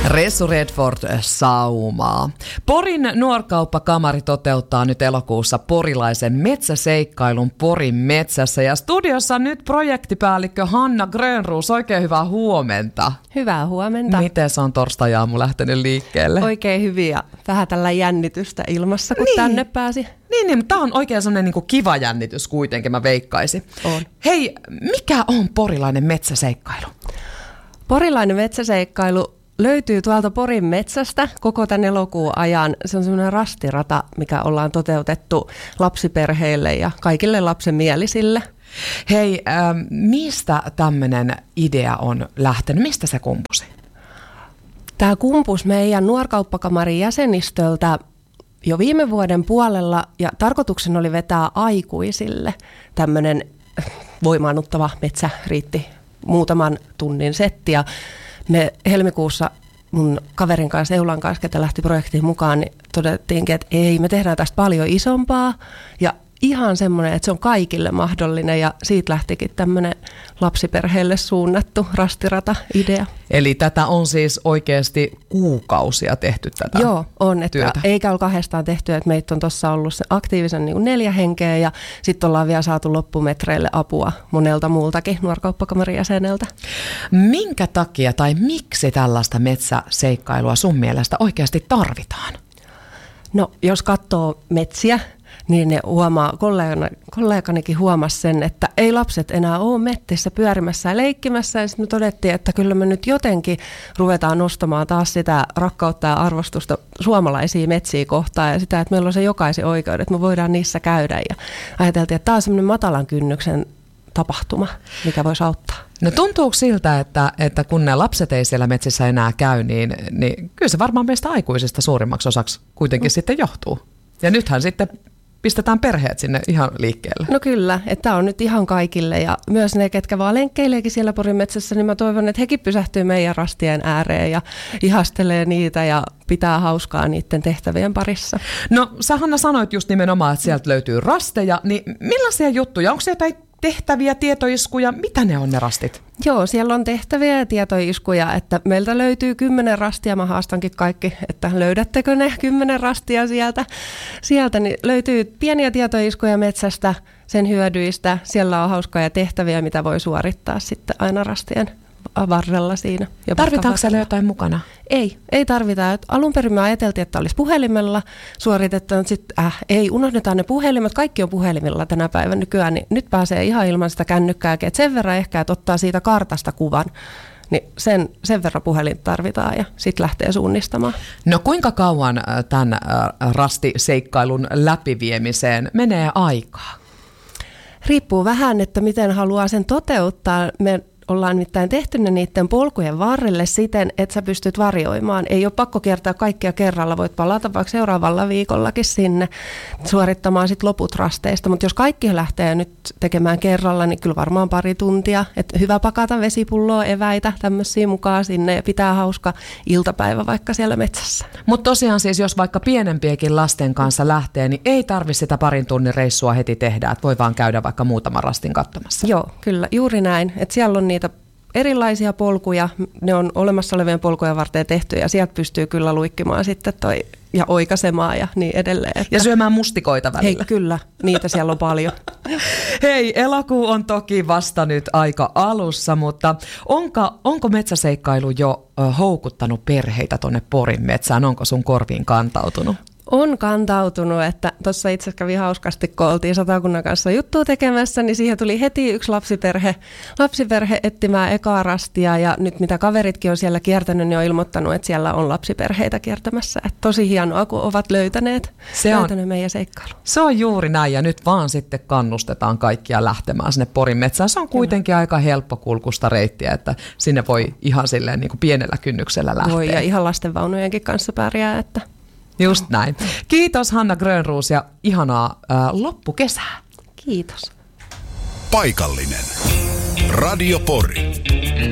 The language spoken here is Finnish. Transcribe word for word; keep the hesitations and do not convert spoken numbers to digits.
Ressu Redford saumaa. Porin nuorkauppakamari toteuttaa nyt elokuussa porilaisen metsäseikkailun Porin metsässä. Ja studiossa on nyt projektipäällikkö Hanna Grönroos. Oikein hyvää huomenta. Hyvää huomenta. Miten se on torstai-aamu lähtenyt liikkeelle? Oikein hyvin ja vähän tällä jännitystä ilmassa, kun niin. tänne pääsi. Niin, niin, mutta tämä on oikein sellainen niin kuin kiva jännitys kuitenkin, mä veikkaisin. On. Hei, mikä on porilainen metsäseikkailu? Porilainen metsäseikkailu löytyy tuolta Porin metsästä koko tämän elokuun ajan. Se on semmoinen rastirata, mikä ollaan toteutettu lapsiperheille ja kaikille lapsenmielisille. Hei, äh, mistä tämmöinen idea on lähtenyt? Mistä se kumpusi? Tämä kumpus meidän nuorkauppakamarin jäsenistöltä jo viime vuoden puolella ja tarkoituksena oli vetää aikuisille tämmöinen voimaannuttava metsäriitti muutaman tunnin setti. Ja me helmikuussa mun kaverin kanssa, Eulan kanssa, ketä lähti projektiin mukaan, niin todettiinkin, että ei, me tehdään tästä paljon isompaa ja ihan semmoinen, että se on kaikille mahdollinen ja siitä lähtikin tämmöinen lapsiperheelle suunnattu rastirata-idea. Eli tätä on siis oikeasti kuukausia tehty tätä Joo, on, että työtä. Eikä ole kahdestaan tehty, että meitä on tuossa ollut se aktiivisen niin kuin neljä henkeä ja sitten ollaan vielä saatu loppumetreille apua monelta muultakin nuorkauppakamarin jäseneltä. Minkä takia tai miksi tällaista metsäseikkailua sun mielestä oikeasti tarvitaan? No, jos katsoo metsiä, niin ne huomaa, kollegani, kolleganikin huomasi sen, että ei lapset enää ole mettissä pyörimässä ja leikkimässä. Ja sitten me todettiin, että kyllä me nyt jotenkin ruvetaan nostamaan taas sitä rakkautta ja arvostusta suomalaisia metsiä kohtaan ja sitä, että meillä on se jokaisen oikeudet, että me voidaan niissä käydä. Ja ajateltiin, että tämä on semmoinen matalan kynnyksen tapahtuma, mikä voisi auttaa. No tuntuuko siltä, että, että kun ne lapset ei siellä metsissä enää käy, niin, niin kyllä se varmaan meistä aikuisista suurimmaksi osaksi kuitenkin mm. sitten johtuu. Ja nythän sitten pistetään perheet sinne ihan liikkeelle. No kyllä, että tämä on nyt ihan kaikille ja myös ne, ketkä vaan lenkkeileekin siellä Porin metsässä, niin mä toivon, että hekin pysähtyy meidän rastien ääreen ja ihastelee niitä ja pitää hauskaa niiden tehtävien parissa. No sä Hanna sanoit just nimenomaan, että sieltä löytyy rasteja, niin millaisia juttuja? Onko se jotain tehtäviä, tietoiskuja? Mitä ne on ne rastit? Joo, siellä on tehtäviä ja tietoiskuja, että meiltä löytyy kymmenen rastia, mä haastankin kaikki, että löydättekö ne kymmenen rastia sieltä. Sieltä niin löytyy pieniä tietoiskuja metsästä, sen hyödyistä, siellä on hauskoja tehtäviä, mitä voi suorittaa sitten aina rastien varrella siinä. Tarvitaanko siellä jotain mukana? Ei, ei tarvita. Alun perin me ajateltiin, että olisi puhelimella suoritettu, mutta sitten äh, ei, unohdetaan ne puhelimet. Kaikki on puhelimilla tänä päivänä nykyään, niin nyt pääsee ihan ilman sitä kännykkääkin. Et sen verran ehkä, että ottaa siitä kartasta kuvan, niin sen, sen verran puhelin tarvitaan ja sitten lähtee suunnistamaan. No kuinka kauan tämän rastiseikkailun läpiviemiseen menee aikaa? Riippuu vähän, että miten haluaa sen toteuttaa. Me ollaan nimittäin tehty ne niiden polkujen varrelle siten, että sä pystyt varjoimaan. Ei ole pakko kiertää kaikkia kerralla, voit palata vaikka seuraavalla viikollakin sinne suorittamaan sit loput rasteista. Mutta jos kaikki lähtee nyt tekemään kerralla, niin kyllä varmaan pari tuntia. Et hyvä pakata vesipulloa, eväitä, tämmöisiä mukaan sinne ja pitää hauska iltapäivä vaikka siellä metsässä. Mutta tosiaan siis, jos vaikka pienempiäkin lasten kanssa lähtee, niin ei tarvitse sitä parin tunnin reissua heti tehdä, että voi vaan käydä vaikka muutaman rastin katsomassa. Joo, kyllä, juuri näin. Että siellä on niitä erilaisia polkuja, ne on olemassa olevien polkuja varten tehty ja sieltä pystyy kyllä luikkimaan sitten toi ja oikaisemaan ja niin edelleen. Että ja syömään mustikoita välillä. Hei, kyllä, niitä siellä on paljon. Hei, elokuu on toki vasta nyt aika alussa, mutta onko, onko metsäseikkailu jo houkuttanut perheitä tuonne Porin metsään? Onko sun korviin kantautunut? On kantautunut, että tuossa itse asiassa kävi hauskasti, kun oltiin Satakunnan kanssa juttua tekemässä, niin siihen tuli heti yksi lapsiperhe, lapsiperhe etsimään ekaa rastia ja nyt mitä kaveritkin on siellä kiertänyt, niin on ilmoittanut, että siellä on lapsiperheitä kiertämässä. Että tosi hienoa, kun ovat löytäneet, se löytäneet on, meidän seikkailu. Se on juuri näin ja nyt vaan sitten kannustetaan kaikkia lähtemään sinne Porin metsään. Se on kuitenkin Kyllä. aika helppokulkusta reittiä, että sinne voi ihan silleen niin kuin pienellä kynnyksellä lähteä. Voi ja ihan lastenvaunujenkin kanssa pärjää, että just näin. Kiitos Hanna Grönroos ja ihanaa ää, loppukesää. Kiitos. Paikallinen. Radio Pori.